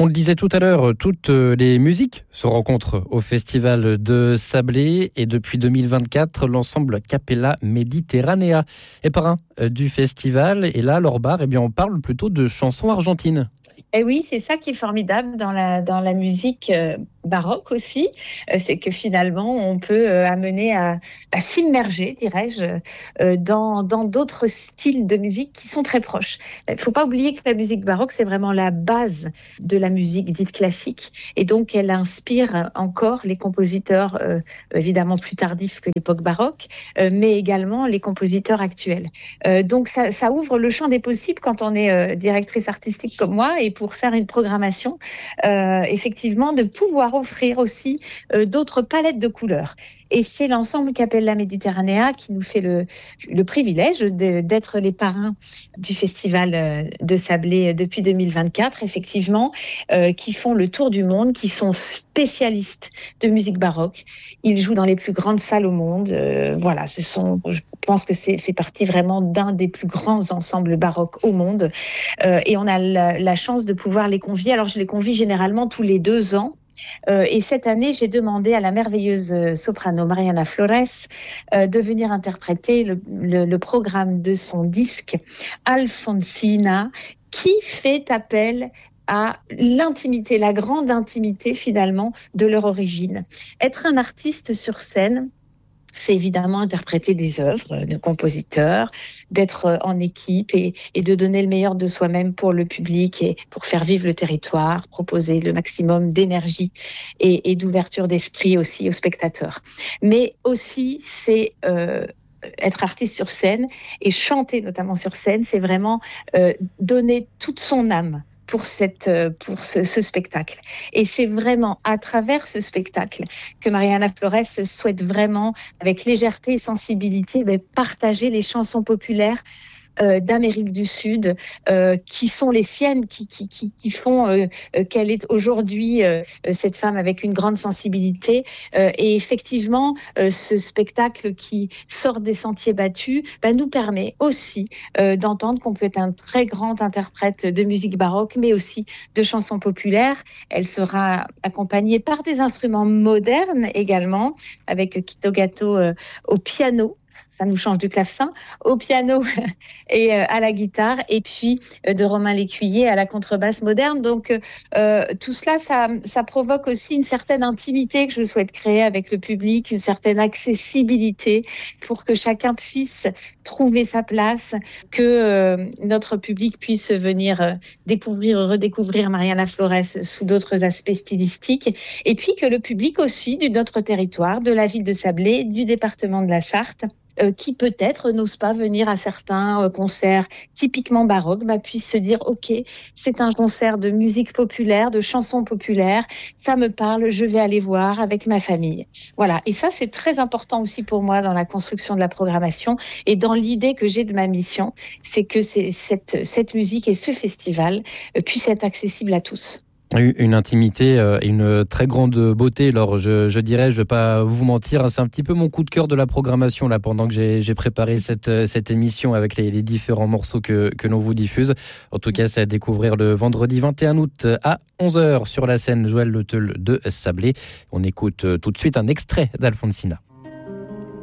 On le disait tout à l'heure, toutes les musiques se rencontrent au Festival de Sablé et depuis 2024, l'ensemble Capella Mediterranea est parrain du festival. Et là, leur bar, on parle plutôt de chansons argentines. Et oui, c'est ça qui est formidable dans la musique baroque aussi, c'est que finalement on peut amener à s'immerger, dirais-je, dans d'autres styles de musique qui sont très proches. Il ne faut pas oublier que la musique baroque, c'est vraiment la base de la musique dite classique, et donc elle inspire encore les compositeurs évidemment plus tardifs que l'époque baroque, mais également les compositeurs actuels. Donc ça ouvre le champ des possibles quand on est directrice artistique comme moi, et pour faire une programmation, effectivement, de pouvoir offrir aussi d'autres palettes de couleurs. Et c'est l'ensemble Capella Mediterranea qui nous fait le privilège d'être les parrains du Festival de Sablé depuis 2024, effectivement, qui font le tour du monde, qui sont spécialistes de musique baroque. Ils jouent dans les plus grandes salles au monde. Voilà, je pense que c'est fait partie vraiment d'un des plus grands ensembles baroques au monde. Et on a la chance de pouvoir les convier. Alors, je les convie généralement tous les 2 ans. Et cette année, j'ai demandé à la merveilleuse soprano Mariana Flores de venir interpréter le programme de son disque Alfonsina, qui fait appel à l'intimité, la grande intimité finalement de leur origine. Être un artiste sur scène, c'est évidemment interpréter des œuvres de compositeurs, d'être en équipe et de donner le meilleur de soi-même pour le public et pour faire vivre le territoire, proposer le maximum d'énergie et d'ouverture d'esprit aussi aux spectateurs. Mais aussi, c'est être artiste sur scène et chanter notamment sur scène, c'est vraiment donner toute son âme pour ce spectacle. Et c'est vraiment à travers ce spectacle que Mariana Flores souhaite vraiment, avec légèreté et sensibilité, partager les chansons populaires d'Amérique du Sud, qui sont les siennes, qui font qu'elle est aujourd'hui cette femme avec une grande sensibilité. Et effectivement, ce spectacle qui sort des sentiers battus nous permet aussi d'entendre qu'on peut être un très grand interprète de musique baroque, mais aussi de chansons populaires. Elle sera accompagnée par des instruments modernes également, avec Quito Gatto au piano. Ça nous change du clavecin, au piano et à la guitare, et puis de Romain Lécuyer à la contrebasse moderne. Donc tout cela, ça provoque aussi une certaine intimité que je souhaite créer avec le public, une certaine accessibilité pour que chacun puisse trouver sa place, que notre public puisse venir redécouvrir Mariana Flores sous d'autres aspects stylistiques, et puis que le public aussi de notre territoire, de la ville de Sablé, du département de la Sarthe, qui peut-être n'ose pas venir à certains concerts typiquement baroques, puisse se dire ok, c'est un concert de musique populaire, de chansons populaires, ça me parle, je vais aller voir avec ma famille. Voilà, et ça c'est très important aussi pour moi dans la construction de la programmation et dans l'idée que j'ai de ma mission, c'est que cette musique et ce festival puissent être accessibles à tous. Une intimité et une très grande beauté. Alors je dirais, je vais pas vous mentir, c'est un petit peu mon coup de cœur de la programmation là pendant que j'ai préparé cette émission avec les différents morceaux que l'on vous diffuse. En tout cas, c'est à découvrir le vendredi 21 août à 11h sur la scène Joël Le Teul de Sablé. On écoute tout de suite un extrait d'Alfonsina.